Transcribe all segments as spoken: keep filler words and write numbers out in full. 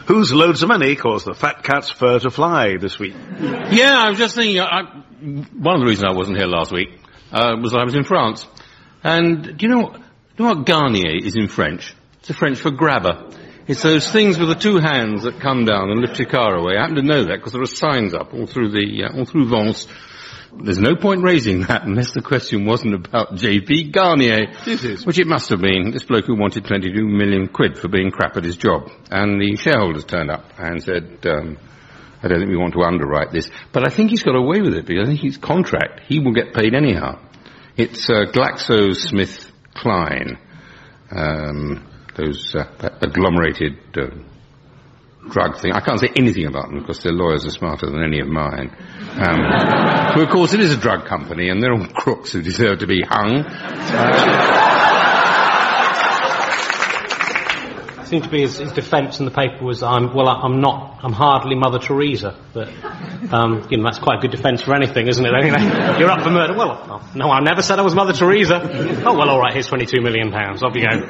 Whose loads of money caused the fat cat's fur to fly this week? Yeah, I was just thinking, I, one of the reasons I wasn't here last week uh, was I was in France. And do you know, do you know what Garnier is in French? It's a French for grabber. It's those things with the two hands that come down and lift your car away. I happen to know that because there are signs up all through the, uh, all through Vence. There's no point raising that unless the question wasn't about J P Garnier. This is. Which it must have been. This bloke who wanted twenty-two million quid for being crap at his job. And the shareholders turned up and said, um, I don't think we want to underwrite this. But I think he's got away with it because I think his contract, he will get paid anyhow. It's uh, GlaxoSmithKline. Um, those uh, that agglomerated uh, drug thing. I can't say anything about them because their lawyers are smarter than any of mine. Um, but of course it is a drug company and they're all crooks who deserve to be hung. Uh, Seemed to be his, his defence in the paper was, I'm, well, I'm not, I'm hardly Mother Teresa. But, um, you know, that's quite a good defence for anything, isn't it? Anyway, you're up for murder. Well, oh, no, I never said I was Mother Teresa. Oh, well, all right, here's twenty-two million pounds. Off you go.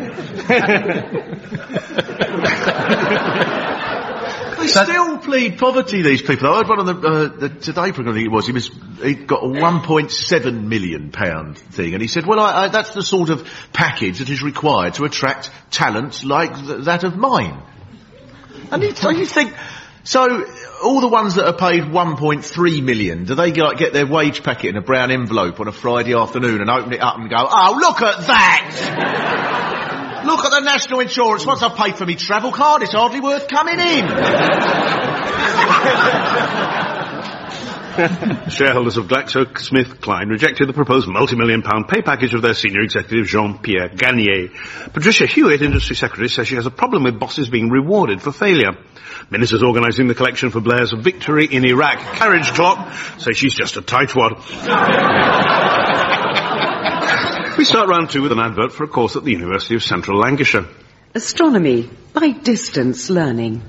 They still plead poverty, these people. I heard one on the, uh, the Today programme, I think it was, he was, he got a one point seven million pound thing, and he said, well, I, I, that's the sort of package that is required to attract talents like th- that of mine. And you, so you think, so all the ones that are paid one point three million, do they get, like, get their wage packet in a brown envelope on a Friday afternoon and open it up and go, oh, look at that! Look at the national insurance. Once I've paid for me travel card, it's hardly worth coming in. Shareholders of GlaxoSmithKline rejected the proposed multi-million pound pay package of their senior executive Jean-Pierre Garnier. Patricia Hewitt, Industry Secretary, says she has a problem with bosses being rewarded for failure. Ministers organising the collection for Blair's Victory in Iraq carriage clock say she's just a tightwad. We start round two with an advert for a course at the University of Central Lancashire. Astronomy by distance learning.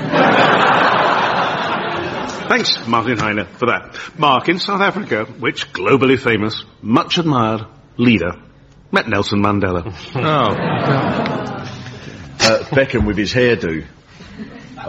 Thanks, Martin Heine, for that. Mark, in South Africa, which globally famous, much admired leader met Nelson Mandela? Oh. uh, Beckham with his hairdo.